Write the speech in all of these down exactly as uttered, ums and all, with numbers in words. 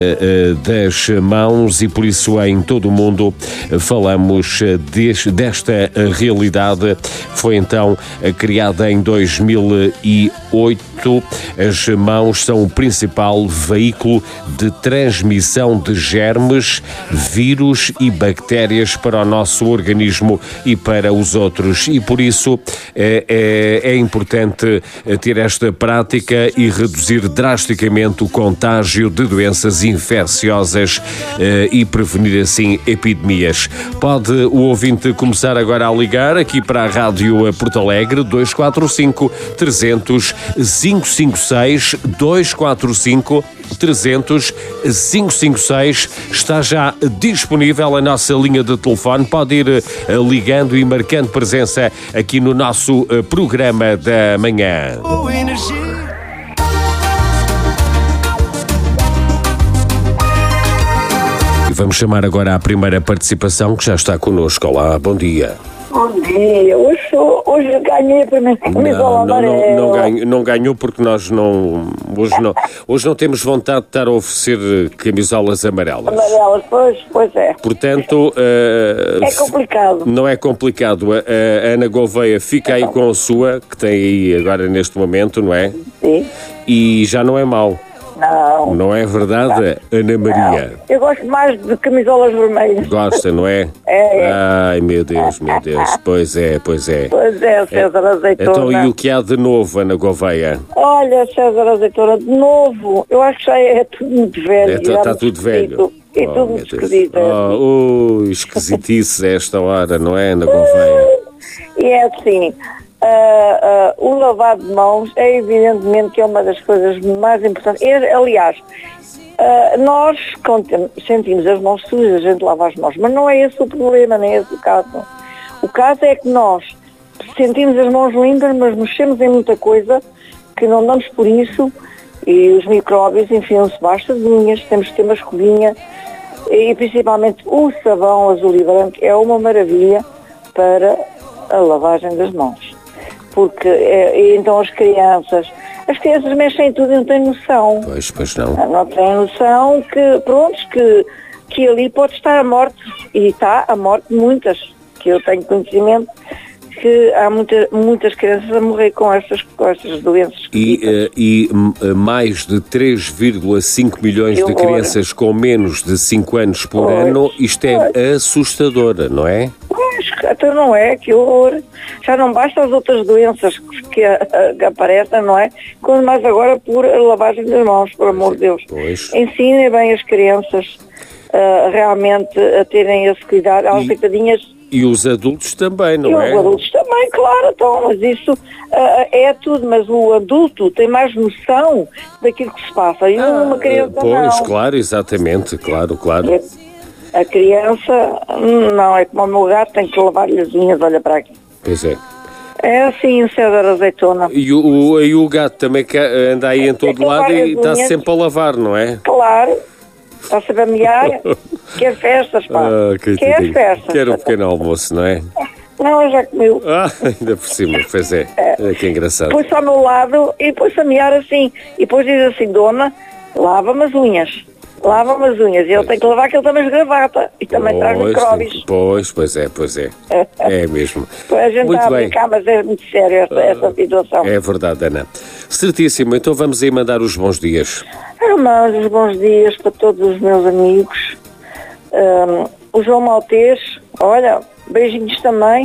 das mãos, e por isso em todo o mundo falamos deste, desta realidade. Foi então criada em dois mil e oito. As mãos são o principal veículo de transmissão de germes, vírus e bactérias para o nosso organismo e para os outros, e por isso é, é, é importante ter esta prática e reduzir drasticamente o contágio de doenças infecciosas eh, e prevenir assim epidemias. Pode o ouvinte começar agora a ligar aqui para a Rádio Porto Alegre, dois quatro cinco, trezentos, cinco cinco seis, dois quatro cinco, trezentos, cinco cinco seis. Está já disponível a nossa linha de telefone. Pode ir uh, ligando e marcando presença aqui no nosso uh, programa da manhã. E vamos chamar agora a primeira participação, que já está connosco. Olá, bom dia. Bom dia, hoje, hoje ganhei a primeira camisola não, não, amarela. Não, não, ganho, não ganhou porque nós não hoje, não. hoje não temos vontade de estar a oferecer camisolas amarelas. Amarelas, pois, pois é. Portanto, uh, é complicado. Não é complicado. A, a Ana Gouveia fica aí com a sua, que tem aí agora neste momento, não é? Sim. E já não é mau. Não. Não é verdade, não. Ana Maria? Não. Eu gosto mais de camisolas vermelhas. Gosta, não é? É, é. Ai, meu Deus, meu Deus. Pois é, pois é. Pois é, César é. Azeitona. Então, e o que há de novo, Ana Gouveia? Olha, César Azeitona, de novo, eu acho que já é tudo muito velho. Está é, tá tudo velho. E oh, tudo muito esquisito. Oh, oh, esquisitice a esta hora, não é, Ana Gouveia? E é assim... Uh, uh, o lavado de mãos é evidentemente que é uma das coisas mais importantes. É, aliás, uh, nós quando sentimos as mãos sujas, a gente lava as mãos, mas não é esse o problema, nem é esse o caso. O caso é que nós sentimos as mãos limpas, mas mexemos em muita coisa que não damos por isso, e os micróbios enfiam-se debaixo das unhas, temos que ter uma escovinha, e principalmente o sabão azul e branco é uma maravilha para a lavagem das mãos. Porque é, então as crianças, as crianças mexem em tudo e não têm noção. Pois, pois não. Não têm noção que, pronto, que, que ali pode estar a morte, e está a morte de muitas, que eu tenho conhecimento, que há muita, muitas crianças a morrer com estas, com estas doenças. E, uh, e uh, mais de três vírgula cinco milhões de crianças com menos de cinco anos por pois, ano, isto é pois. assustadora, não é? Então não é, que horror. Já não basta as outras doenças que, que aparecem, não é? Quando mais agora por lavagem das mãos, por amor de Deus. Pois. Ensinem bem as crianças uh, realmente a terem esse cuidado. Elas coitadinhas. E os adultos também, não e é? E os adultos também, claro, então, mas isso uh, é tudo, mas o adulto tem mais noção daquilo que se passa. E ah, uma criança pois, não. Pois, claro, exatamente, claro, claro. É. A criança, não, é como o meu gato, tem que lavar-lhe as unhas, olha para aqui. Pois é. É assim, César Azeitona. E o, o, e o gato também que anda aí em todo lado e está sempre a lavar, não é? Claro, está sempre a miar, quer festas, pá. Ah, que quer festas. Quer um pequeno almoço, não é? Não, eu já comeu. Ah, ainda por cima, pois é. é. Que engraçado. Põe-se ao meu lado e põe-se a miar assim. E depois diz assim, dona, lava-me as unhas. Lava-me as unhas. E ele tem que lavar que ele também esgravata. E também pois, traz micróbios. Pois, pois é, pois é. É mesmo. Pois a gente muito está a bem. brincar, mas é muito sério esta, uh, esta situação. É verdade, Ana. Certíssimo. Então vamos aí mandar os bons dias. Eu mando os bons dias para todos os meus amigos. Um, o João Maltês, olha, beijinhos também.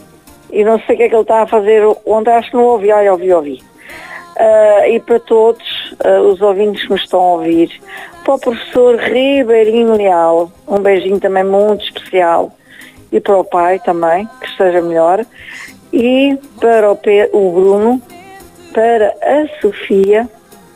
E não sei o que é que ele está a fazer ontem, acho que não ouvi, olha, ouvi, ouvi. Uh, e para todos uh, os ouvintes que me estão a ouvir, para o professor Ribeirinho Leal, um beijinho também muito especial, e para o pai também, que esteja melhor, e para o, P, o Bruno, para a Sofia,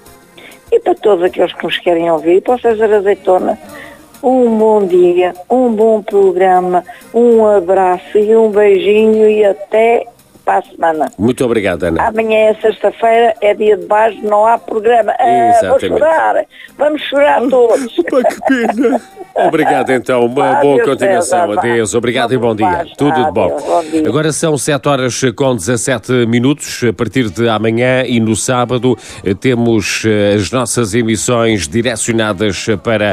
e para todos aqueles que nos querem ouvir, para o César Azeitona, um bom dia, um bom programa, um abraço e um beijinho, e até para a semana. Muito obrigado, Ana. Amanhã é sexta-feira, é dia de baixo, não há programa. Ah, vou chorar, vamos chorar todos. Pá, que pena. Obrigado, então. Uma boa continuação. Adeus. Obrigado e bom dia. Tudo de bom. Agora são sete horas com dezassete minutos. A partir de amanhã e no sábado temos as nossas emissões direcionadas para